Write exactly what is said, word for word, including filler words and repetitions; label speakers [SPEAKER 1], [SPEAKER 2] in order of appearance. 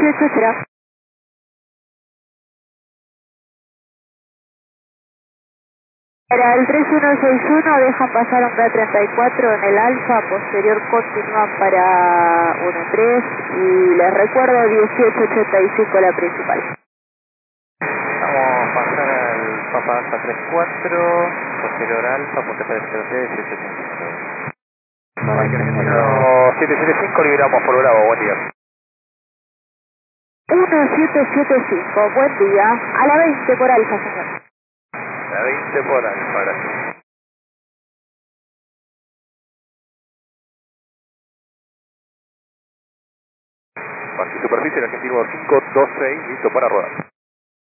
[SPEAKER 1] dieciocho, será. Para el tres uno seis uno dejan pasar un B A treinta y cuatro en el alfa, posterior continúan para uno tres y les recuerdo dieciocho ochenta y cinco la principal.
[SPEAKER 2] Vamos a pasar al Papa Alfa treinta y cuatro, posterior Alfa, punto cero cero tres, dieciocho ochenta y cinco. Mike Argentino siete siete cinco, liberamos por Bravo, buen día.
[SPEAKER 1] uno siete siete cinco, buen día, a la veinte por alfa, señor.
[SPEAKER 2] La veinte por Alfa, gracias. Parque superficie, el Argentino cinco dos seis, listo para rodar.